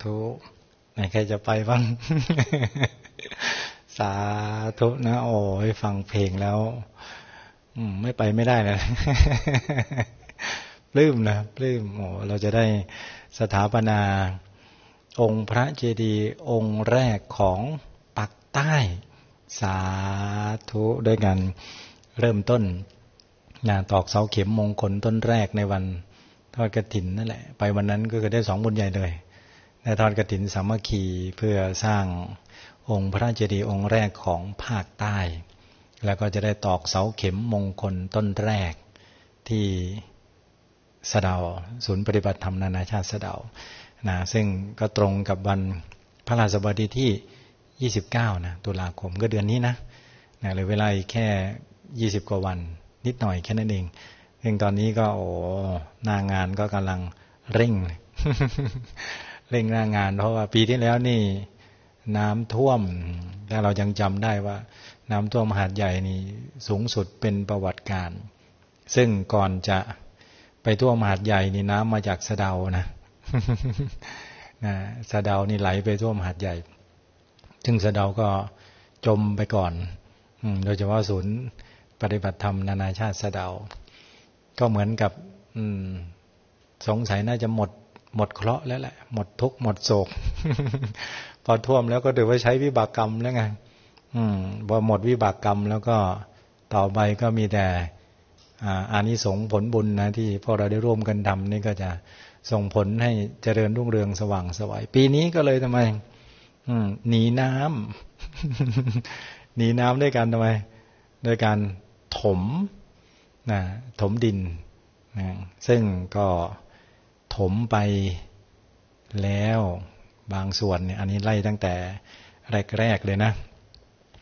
ธุไหนใครจะไปบ้าง สาธุนะโอ้ยฟังเพลงแล้วไม่ไปไม่ได้นะ ปลื้มนะปลื้มโอ้เราจะได้สถาปนาองค์พระเจดีย์องค์แรกของปักใต้สาธุด้วยกันเริ่มต้นตอกเสาเข็มมงคลต้นแรกในวันทอดกฐินนั่นแหละไปวันนั้นก็คือได้2 บุญใหญ่เลยในทอดกฐินสามัคคีเพื่อสร้างองค์พระเจดีย์องค์แรกของภาคใต้แล้วก็จะได้ตอกเสาเข็มมงคลต้นแรกที่สะเดาศูนย์ปฏิบัติธรรมนานาชาติสะเดาซึ่งก็ตรงกับวันพระราชบดีที่29นะตุลาคมก็เดือนนี้นะเลยเวลาอีกแค่20 กว่าวันนิดหน่อยแค่นั้นเองซึ่งตอนนี้ก็หน้างานก็กำลังเร่ง เร่งหน้างานเพราะว่าปีที่แล้วนี่น้ำท่วมถ้าเรายังจำได้ว่าน้ำท่วมหาดใหญ่นี่สูงสุดเป็นประวัติการซึ่งก่อนจะไปท่วมหาดใหญ่นี่น้ำมาจากสะเดานะ สะเดานี่ไหลไปท่วมหาดใหญ่ซึ่งสะเดาก็จมไปก่อนโดยเฉพาะศูนย์ปฏิบัติธรรมนานาชาติสะเดาก็เหมือนกับสงสัยน่าจะหมดเคราะห์แล้วแหละหมดทุกข์หมดโศก พอท่วมแล้วก็ถือว่าใช้วิบากกรรมแล้วไงพอหมดวิบากกรรมแล้วก็ต่อไปก็มีแต่อานิสงส์ผลบุญนะที่พวกเราได้ร่วมกันทำนี่ก็จะส่งผลให้เจริญรุ่งเรืองสว่างไสวปีนี้ก็เลยทำไมหนีน้ำ หนีน้ำด้วยกันทำไมด้วยการถมดินซึ่งก็ถมไปแล้วบางส่วนเนี่ยอันนี้ไล่ตั้งแต่แรกๆเลยนะ